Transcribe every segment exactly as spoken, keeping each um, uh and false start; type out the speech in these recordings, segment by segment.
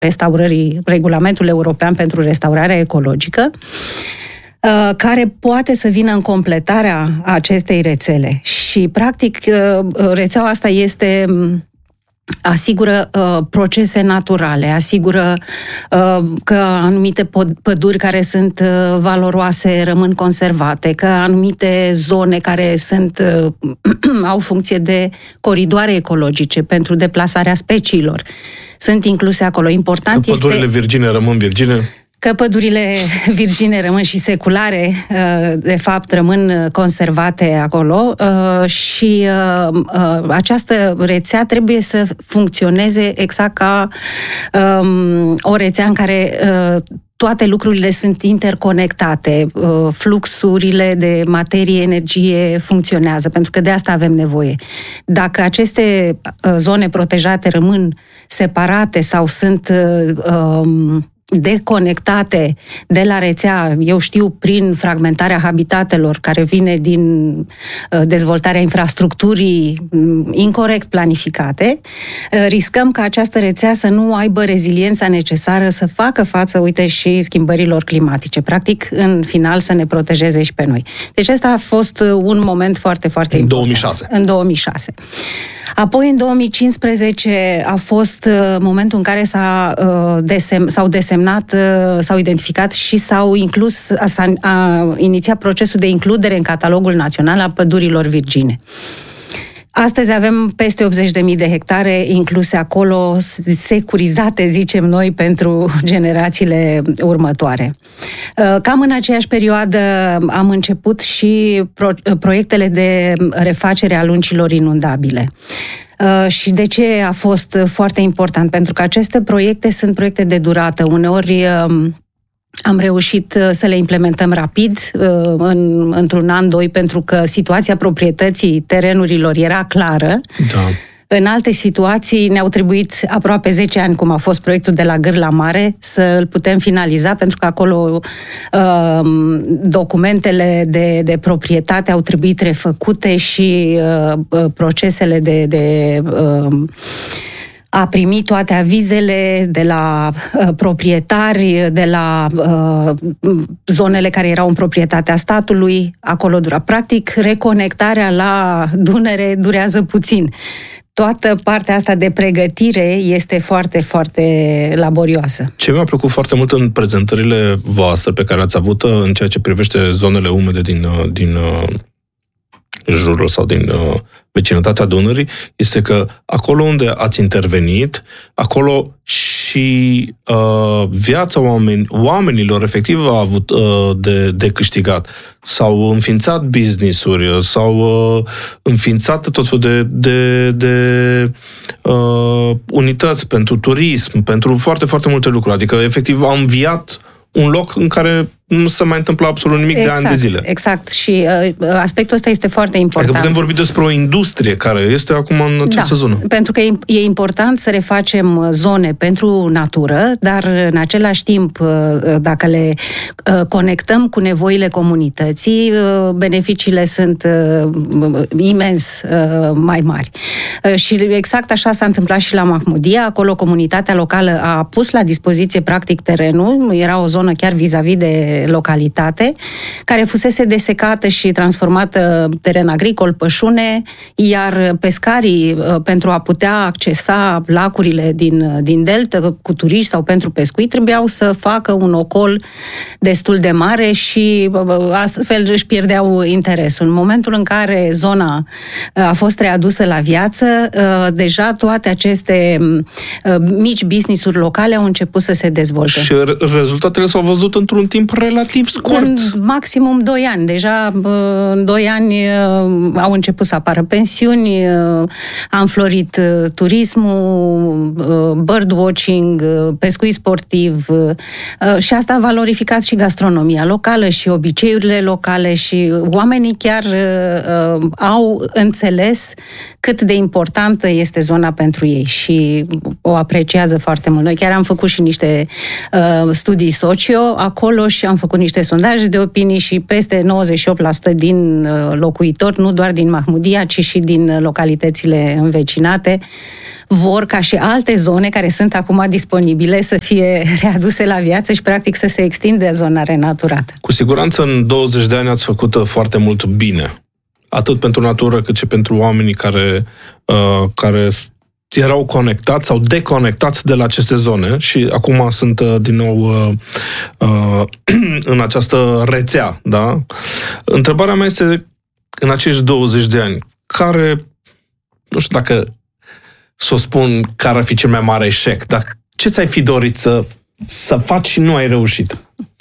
restaurării, regulamentul european pentru restaurarea ecologică, care poate să vină în completarea acestei rețele. Și, practic, rețeaua asta este... asigură uh, procese naturale, asigură uh, că anumite păduri care sunt uh, valoroase rămân conservate, că anumite zone care sunt uh, au funcție de coridoare ecologice pentru deplasarea speciilor sunt incluse acolo. Important că pădurile este... virgine rămân virgine? Că pădurile virgine rămân și seculare, de fapt, rămân conservate acolo și această rețea trebuie să funcționeze exact ca o rețea în care toate lucrurile sunt interconectate, fluxurile de materie, energie funcționează, pentru că de asta avem nevoie. Dacă aceste zone protejate rămân separate sau sunt deconectate de la rețea, eu știu, prin fragmentarea habitatelor care vine din dezvoltarea infrastructurii incorect planificate, riscăm ca această rețea să nu aibă reziliența necesară să facă față, uite, și schimbărilor climatice. Practic, în final, să ne protejeze și pe noi. Deci ăsta a fost un moment foarte, foarte în important. două mii șase. În două mii șase. Apoi, în două mii cincisprezece, a fost momentul în care s-a, desem, s-au desemnat, s-au identificat și s-au inclus, s-a a inițiat procesul de includere în catalogul național a pădurilor virgine. Astăzi avem peste optzeci de mii de hectare incluse acolo, securizate, zicem noi, pentru generațiile următoare. Cam în aceeași perioadă am început și pro- proiectele de refacere a lungilor inundabile. Și de ce a fost foarte important? Pentru că aceste proiecte sunt proiecte de durată. Uneori am reușit să le implementăm rapid, în, într-un an, doi, pentru că situația proprietății terenurilor era clară. Da. În alte situații ne-au trebuit aproape zece ani, cum a fost proiectul de la Gârla Mare, să îl putem finaliza, pentru că acolo uh, documentele de, de proprietate au trebuit refăcute și uh, procesele de... de uh, a primit toate avizele de la uh, proprietari, de la uh, zonele care erau în proprietatea statului, acolo dura. Practic, reconectarea la Dunăre durează puțin. Toată partea asta de pregătire este foarte, foarte laborioasă. Ce mi-a plăcut foarte mult în prezentările voastre pe care ați avut în ceea ce privește zonele umede din, din jurul sau din vecinătatea Dunării, este că acolo unde ați intervenit, acolo și uh, viața oameni, oamenilor efectiv a avut uh, de, de câștigat. S-au înființat business-uri, s-au uh, înființat tot felul de, de, de uh, unități pentru turism, pentru foarte, foarte multe lucruri. Adică efectiv a înviat un loc în care nu se mai întâmplă absolut nimic exact, de ani de zile. Exact. Și uh, aspectul ăsta este foarte important. Adică putem vorbi despre o industrie care este acum în această da, zonă. Pentru că e important să refacem zone pentru natură, dar în același timp, dacă le uh, conectăm cu nevoile comunității, uh, beneficiile sunt uh, imens uh, mai mari. Uh, și exact așa s-a întâmplat și la Mahmudia. Acolo comunitatea locală a pus la dispoziție practic terenul. Era o zonă chiar vis-a-vis de localitate, care fusese desecată și transformată teren agricol, pășune, iar pescarii, pentru a putea accesa lacurile din, din delta cu turiști sau pentru pescuit, trebuiau să facă un ocol destul de mare și astfel își pierdeau interesul. În momentul în care zona a fost readusă la viață, deja toate aceste mici business-uri locale au început să se dezvolte. Și rezultatele s-au văzut într-un timp relativ scurt. În maximum doi ani. Deja în doi ani au început să apară pensiuni, a înflorit turismul, birdwatching, pescuit sportiv și asta a valorificat și gastronomia locală și obiceiurile locale și oamenii chiar au înțeles cât de importantă este zona pentru ei și o apreciază foarte mult. Noi chiar am făcut și niște studii socio acolo și am făcut niște sondaje de opinii și peste nouăzeci și opt la sută din locuitori, nu doar din Mahmudia, ci și din localitățile învecinate, vor ca și alte zone care sunt acum disponibile să fie readuse la viață și practic să se extinde zona renaturată. Cu siguranță în douăzeci de ani ați făcut foarte mult bine, atât pentru natură cât și pentru oamenii care, uh, care erau conectați sau deconectați de la aceste zone și acum sunt uh, din nou uh, uh, în această rețea. Da? Întrebarea mea este, în acești douăzeci de ani, care, nu știu dacă să o spun care ar fi cel mai mare eșec, dar ce ți-ai fi dorit să, să faci și nu ai reușit?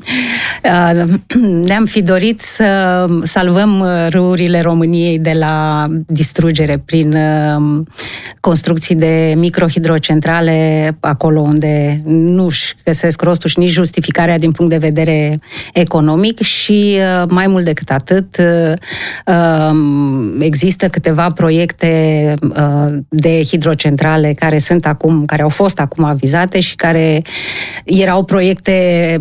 Ne-am fi dorit să salvăm râurile României de la distrugere prin construcții de microhidrocentrale acolo unde nu-și găsesc rostul și nici justificarea din punct de vedere economic și mai mult decât atât există câteva proiecte de hidrocentrale care sunt acum, care au fost acum avizate și care erau proiecte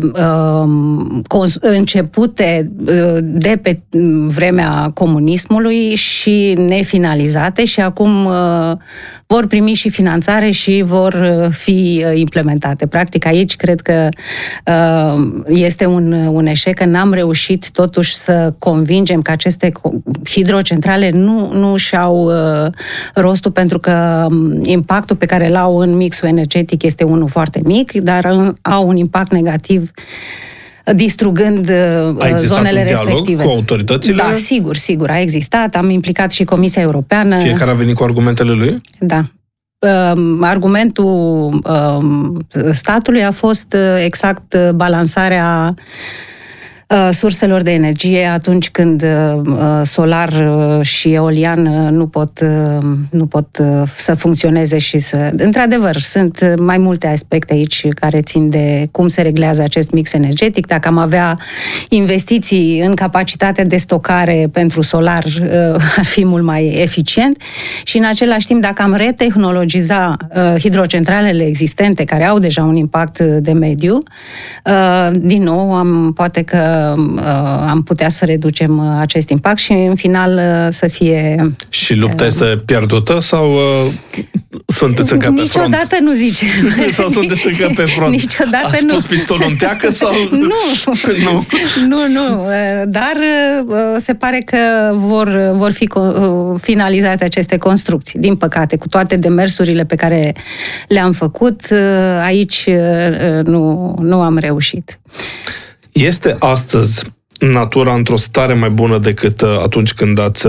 începute de pe vremea comunismului și nefinalizate și acum vor primi și finanțare și vor fi implementate. Practic aici cred că este un, un eșec, că n-am reușit totuși să convingem că aceste hidrocentrale nu, nu și-au rostul, pentru că impactul pe care l-au în mixul energetic este unul foarte mic, dar au un impact negativ distrugând a zonele respective. Cu autoritățile? Da, sigur, sigur, a existat. Am implicat și Comisia Europeană. Fiecare a venit cu argumentele lui? Da. Argumentul statului a fost exact balansarea surselor de energie atunci când solar și eolian nu pot, nu pot să funcționeze și să... Într-adevăr, sunt mai multe aspecte aici care țin de cum se reglează acest mix energetic. Dacă am avea investiții în capacitatea de stocare pentru solar, ar fi mult mai eficient și în același timp, dacă am retehnologiza hidrocentralele existente care au deja un impact de mediu, din nou, am, poate că am putea să reducem acest impact și în final să fie... Și lupta este pierdută sau uh, sunteți încă pe front? Niciodată nu zicem. Sau sunteți încă pe front? Niciodată Ați nu. pus pistolul în teacă sau... Nu. nu. Nu, nu. Dar se pare că vor, vor fi finalizate aceste construcții. Din păcate, cu toate demersurile pe care le-am făcut, aici nu, nu am reușit. Este astăzi natura într-o stare mai bună decât atunci când ați...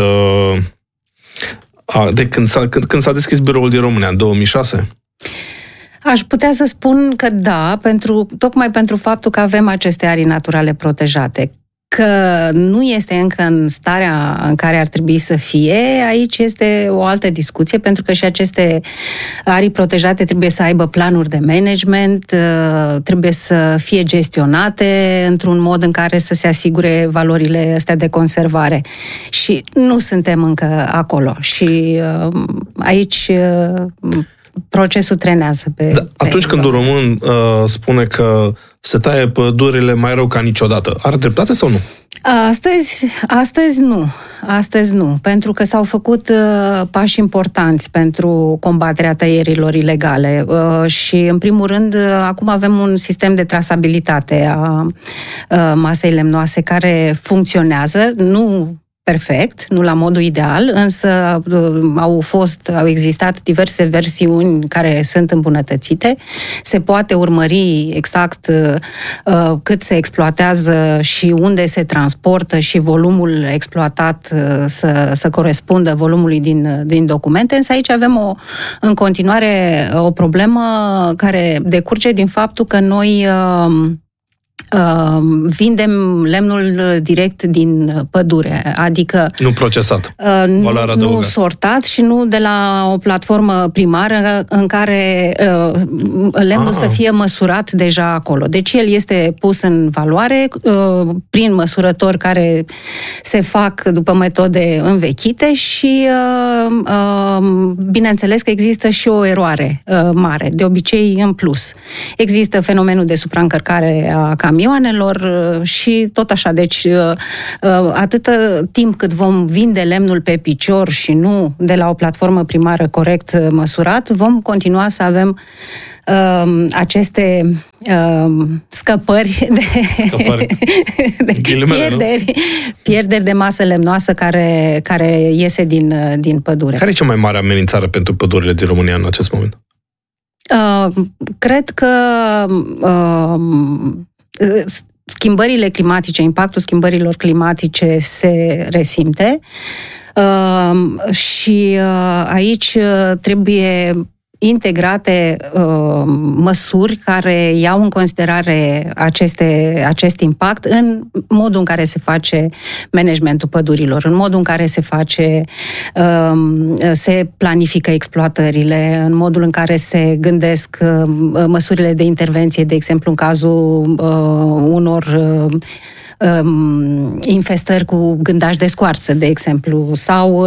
de când s-a, când, când s-a deschis biroul din România, în două mii șase? Aș putea să spun că da, pentru, tocmai pentru faptul că avem aceste arii naturale protejate. Că nu este încă în starea în care ar trebui să fie, aici este o altă discuție, pentru că și aceste arii protejate trebuie să aibă planuri de management, trebuie să fie gestionate într-un mod în care să se asigure valorile astea de conservare. Și nu suntem încă acolo. Și aici procesul trenează pe... Da, atunci pe când un român uh, spune că se taie pădurile mai rău ca niciodată, are dreptate sau nu? Astăzi, astăzi nu. Astăzi nu. Pentru că s-au făcut uh, pași importanți pentru combaterea tăierilor ilegale. Uh, și, în primul rând, uh, acum avem un sistem de trasabilitate a uh, masei lemnoase care funcționează. Nu perfect, nu la modul ideal, însă au fost, au existat diverse versiuni care sunt îmbunătățite. Se poate urmări exact uh, cât se exploatează și unde se transportă și volumul exploatat uh, să, să corespundă volumului din, din documente, însă aici avem o, în continuare o problemă care decurge din faptul că noi uh, Uh, vindem lemnul direct din pădure, adică... Nu procesat, uh, nu, nu sortat și nu de la o platformă primară în care uh, lemnul ah. să fie măsurat deja acolo. Deci el este pus în valoare uh, prin măsurători care se fac după metode învechite și uh, uh, bineînțeles că există și o eroare uh, mare, de obicei în plus. Există fenomenul de supraîncărcare a camionului, camioanelor și tot așa. Deci atâta timp cât vom vinde lemnul pe picior și nu de la o platformă primară corect măsurat, vom continua să avem uh, aceste uh, scăpări de, scăpări. de pierderi, pierderi de masă lemnoasă care, care iese din, din pădure. Care e cea mai mare amenințare pentru pădurile din România în acest moment? Uh, cred că uh, schimbările climatice, impactul schimbărilor climatice se resimte. Uh, și uh, aici uh, trebuie integrate uh, măsuri care iau în considerare aceste, acest impact în modul în care se face managementul pădurilor, în modul în care se face, uh, se planifică exploatările, în modul în care se gândesc uh, măsurile de intervenție, de exemplu în cazul uh, unor uh, infestări cu gândași de scoarță, de exemplu, sau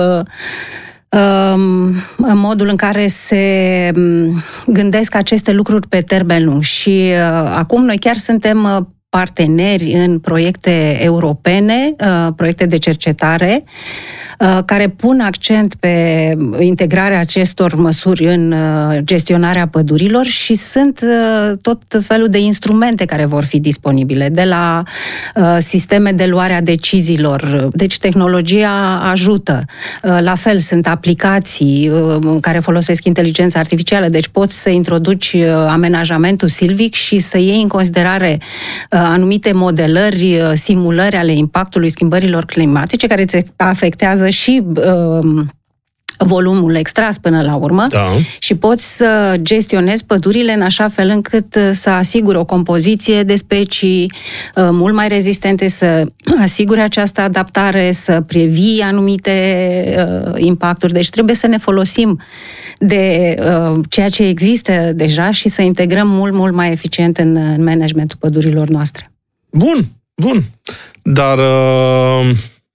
în modul în care se gândesc aceste lucruri pe termen lung. Și acum noi chiar suntem parteneri în proiecte europene, proiecte de cercetare, care pun accent pe integrarea acestor măsuri în gestionarea pădurilor și sunt tot felul de instrumente care vor fi disponibile, de la sisteme de luare a deciziilor. Deci tehnologia ajută. La fel, sunt aplicații care folosesc inteligența artificială, deci poți să introduci amenajamentul silvic și să iei în considerare anumite modelări, simulări ale impactului schimbărilor climatice care îți afectează și uh, volumul extras până la urmă, da. Și poți să gestionezi pădurile în așa fel încât să asigure o compoziție de specii uh, mult mai rezistente, să asigure această adaptare, să previi anumite uh, impacturi. Deci trebuie să ne folosim de uh, ceea ce există deja și să integrăm mult, mult mai eficient în, în managementul pădurilor noastre. Bun, bun. Dar uh,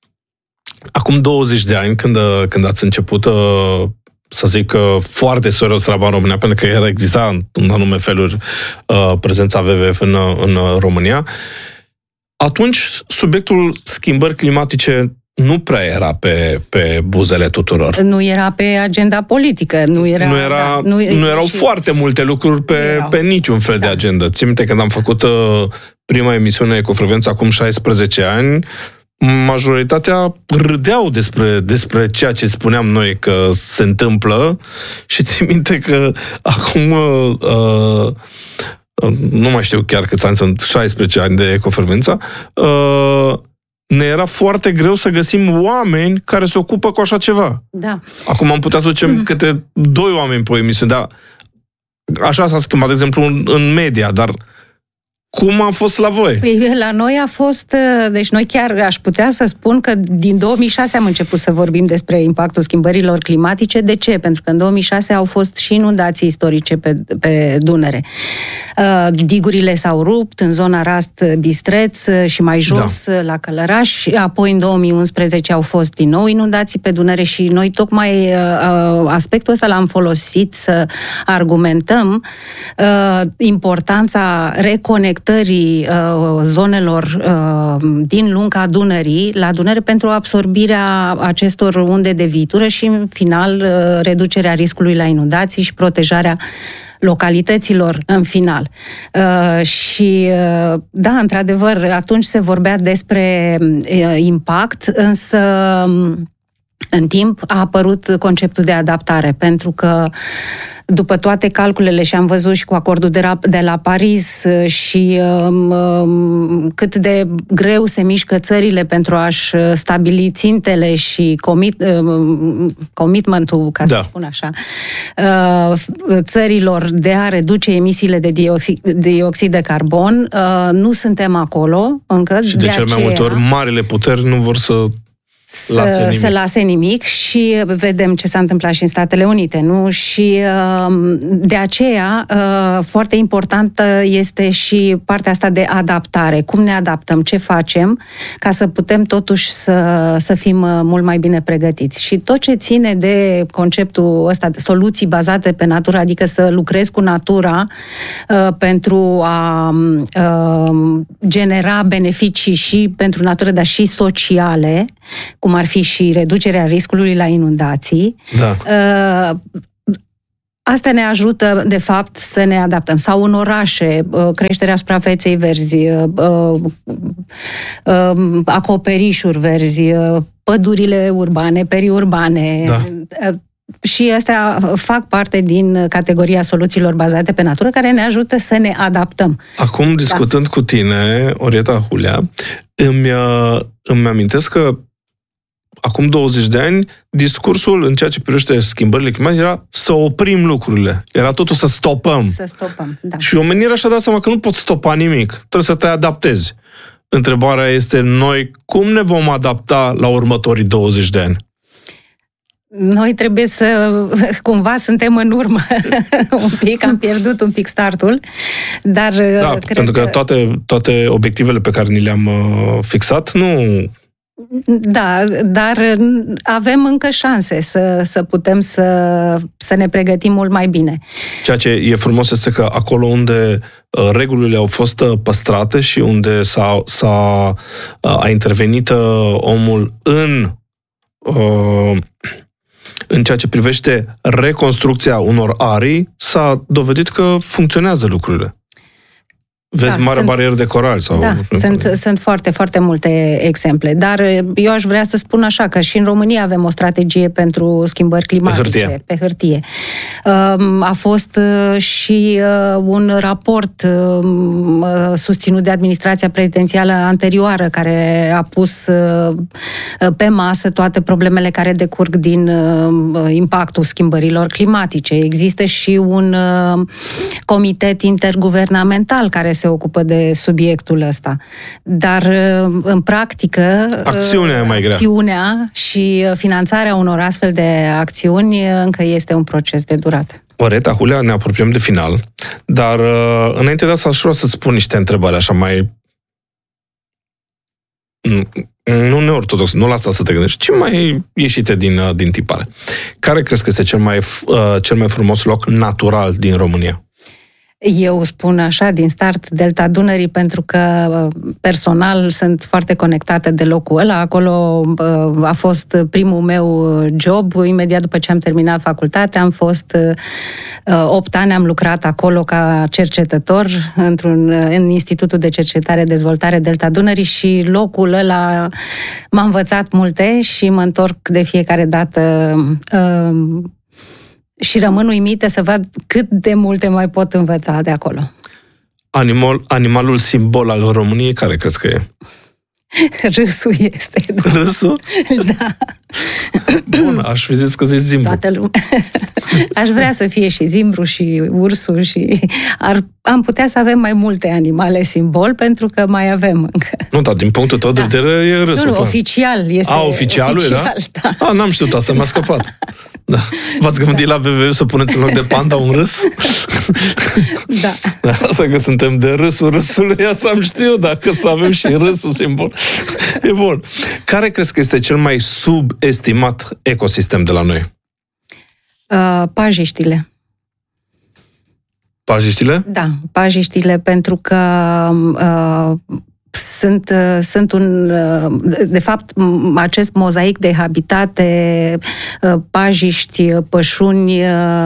acum douăzeci de ani, când, când ați început, uh, să zic, uh, foarte serios treaba în România, pentru că era exista în anume feluri uh, prezența W W F în, în România, atunci subiectul schimbări climatice nu prea era pe, pe buzele tuturor. Nu era pe agenda politică. Nu, era, nu, era, da, nu, nu erau și... foarte multe lucruri pe, pe niciun fel da. de agenda. Țin minte când am făcut uh, prima emisiune cu frecvență acum șaisprezece ani, majoritatea râdeau despre, despre ceea ce spuneam noi că se întâmplă și țin minte că acum uh, uh, nu mai știu chiar câți ani sunt, șaisprezece ani de Ecofrecvența, uh, ne era foarte greu să găsim oameni care se ocupă cu așa ceva. Da. Acum am putea să ducem mm. câte doi oameni pe o emisiune, dar așa s-a schimbat, de exemplu, în, în media, dar cum a fost la voi? Păi, la noi a fost, deci noi chiar aș putea să spun că din două mii șase am început să vorbim despre impactul schimbărilor climatice. De ce? Pentru că în două mii șase au fost și inundații istorice pe, pe Dunăre. Digurile s-au rupt în zona Rast-Bistreț și mai jos da. la Călăraș. Apoi în două mii unsprezece au fost din nou inundații pe Dunăre și noi tocmai aspectul ăsta l-am folosit să argumentăm importanța reconectării uh, zonelor uh, din lunga Dunării la Dunăre pentru absorbirea acestor unde de viitură și, în final, uh, reducerea riscului la inundații și protejarea localităților în final. Uh, și, uh, da, într-adevăr, atunci se vorbea despre uh, impact, însă în timp a apărut conceptul de adaptare, pentru că după toate calculele, și am văzut și cu acordul de, la, de la Paris și um, um, cât de greu se mișcă țările pentru a-și stabili țintele și commit, um, commitment-ul, ca da. să spun așa, uh, țărilor de a reduce emisiile de dioxid, dioxid de carbon, uh, nu suntem acolo încă. Și de, de cel aceea... mai multe ori, marile puteri nu vor să să lase nimic. să lase nimic și vedem ce s-a întâmplat și în Statele Unite, nu? Și de aceea foarte importantă este și partea asta de adaptare. Cum ne adaptăm, ce facem ca să putem totuși să, să fim mult mai bine pregătiți. Și tot ce ține de conceptul ăsta de soluții bazate pe natură, adică să lucrezi cu natura pentru a genera beneficii și pentru natură, dar și sociale, cum ar fi și reducerea riscului la inundații. Da. Astea ne ajută, de fapt, să ne adaptăm. Sau în orașe, creșterea suprafeței verzi, acoperișuri verzi, pădurile urbane, periurbane. Da. Și astea fac parte din categoria soluțiilor bazate pe natură, care ne ajută să ne adaptăm. Acum, discutând da. cu tine, Orieta Hulea, îmi, îmi amintesc că acum douăzeci de ani, discursul în ceea ce privește schimbările climatice era să oprim lucrurile. Era totul să stopăm. Să stopăm, da. Și omenirea și-a dat seama că nu poți stopa nimic. Trebuie să te adaptezi. Întrebarea este, noi cum ne vom adapta la următorii douăzeci de ani? Noi trebuie să, cumva, suntem în urmă un pic, am pierdut un pic startul, dar da, cred pentru că, că toate, toate obiectivele pe care ni le-am uh, fixat, nu... Da, dar avem încă șanse să, să putem să, să ne pregătim mult mai bine. Ceea ce e frumos este că acolo unde uh, regulile au fost păstrate și unde s-a, s-a, uh, a intervenit uh, omul în... Uh, în ceea ce privește reconstrucția unor arii, s-a dovedit că funcționează lucrurile. Vezi, da, Marea sunt, Barieră de Coral? Sau da, sunt, sunt foarte, foarte multe exemple. Dar eu aș vrea să spun așa, că și în România avem o strategie pentru schimbări climatice. Pe hârtie. Pe hârtie. A fost și un raport susținut de administrația prezidențială anterioară, care a pus pe masă toate problemele care decurg din impactul schimbărilor climatice. Există și un comitet interguvernamental care se ocupă de subiectul ăsta. Dar, în practică, acțiunea e mai grea. Acțiunea și finanțarea unor astfel de acțiuni încă este un proces de durată. Orieta Hulea, ne apropiem de final, dar înainte de asta aș vrea să-ți spun niște întrebări așa mai... nu neortodox, nu la asta să te gândești, ci mai ieșite din, din tipare. Care crezi că este cel mai, cel mai frumos loc natural din România? Eu spun așa, din start, Delta Dunării, pentru că personal sunt foarte conectată de locul ăla. Acolo a fost primul meu job. Imediat după ce am terminat facultatea, am fost opt ani, am lucrat acolo ca cercetător într-un, în Institutul de Cercetare Dezvoltare Delta Dunării și locul ăla m-a învățat multe și mă întorc de fiecare dată și rămân uimită să văd cât de multe mai pot învăța de acolo. Animal, animalul simbol al României, care crezi că e? Râsul este. Da. Râsul? Da. Bun, aș fi zis că zici zimbru. Toată lumea. Aș vrea să fie și zimbru și ursul și ar, am putea să avem mai multe animale simbol, pentru că mai avem încă. Nu, dar din punctul tău de da. vedere e râsul. Nu, nu, clar. Oficial este. A, oficialul oficial, era? Da. A, n-am știut asta, mi-a scăpat. Da. V-ați gândit da. la V V U să puneți în loc de panda un râs? Da. Da, asta că suntem de râsul râsului, asta am știut, dacă să avem și râsul simbol. E bun. Care crezi că este cel mai subestimat ecosistem de la noi? Uh, pajiștile. Pajiștile? Da, pajiștile, pentru că uh, sunt, sunt un, de fapt, acest mozaic de habitate, pajiști, pășuni,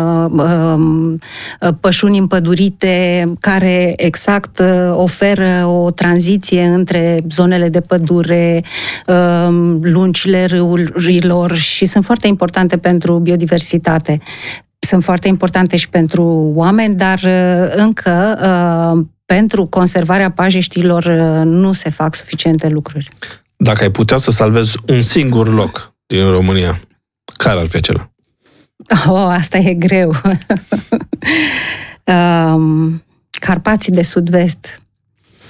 pășuni împădurite, care exact oferă o tranziție între zonele de pădure, lungile râurilor și sunt foarte importante pentru biodiversitate. Sunt foarte importante și pentru oameni, dar încă pentru conservarea pajiștilor nu se fac suficiente lucruri. Dacă ai putea să salvezi un singur loc din România, care ar fi acela? Oh, asta e greu. um, Carpații de Sud-Vest.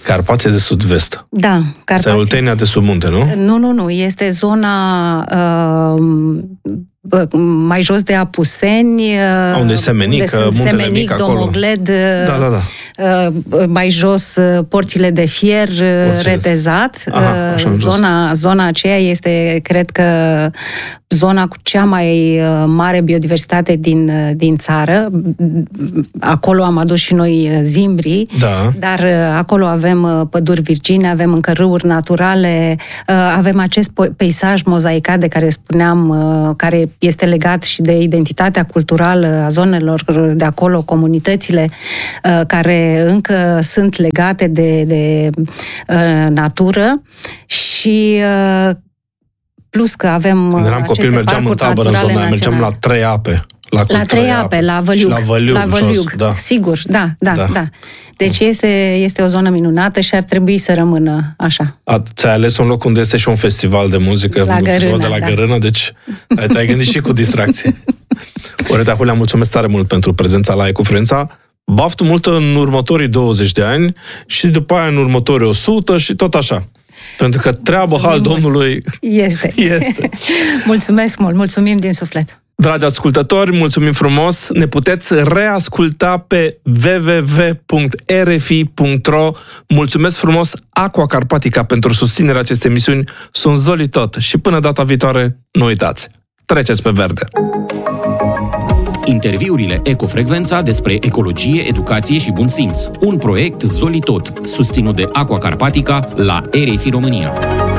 Carpații de sud-vest. Da, Carpații. Oltenia de sub munte, nu? Nu, nu, nu. Este zona uh, mai jos de Apuseni. Uh, unde e Semenică, unde Muntele Semenic, Mic, acolo. Domogled, Da, da, da. Uh, mai jos uh, Porțile de Fier, uh, Retezat. Aha, așa, uh, zona, zona aceea este, cred că, zona cu cea mai mare biodiversitate din, din țară. Acolo am adus și noi zimbrii, da. Dar acolo avem păduri virgine, avem încă râuri naturale, avem acest peisaj mozaicat de care spuneam, care este legat și de identitatea culturală a zonelor de acolo, comunitățile care încă sunt legate de, de natură și plus că avem Când eram copil, mergeam în tabără în zona aia, mergeam la Trei Ape. La, la Trei Ape, la Văliug. La Văliug, la Văliug. Jos, da. Sigur, da, da, da, da. Deci Mm. este, este o zonă minunată și ar trebui să rămână așa. A, ți-ai ales un loc unde este și un festival de muzică, la un festival de la da. Gărână, deci ai, te-ai gândit și cu distracție. Oreta Hulea, mulțumesc tare mult pentru prezența la Ecofluența. Baftă multă în următorii douăzeci de ani și după aia în următorii o sută și tot așa. Pentru că treabă mulțumim hal mult. Domnului este. este. Mulțumesc mult, mulțumim din suflet. Dragi ascultători, mulțumim frumos! Ne puteți reasculta pe w w w punct r f i punct r o. Mulțumesc frumos Aqua Carpatica pentru susținerea acestei emisiuni. Sunt Zoli Tot și până data viitoare, nu uitați, treceți pe verde! Interviurile Ecofrecvența despre ecologie, educație și bun simț. Un proiect Zoli Tot, susținut de Aqua Carpatica la R F I România.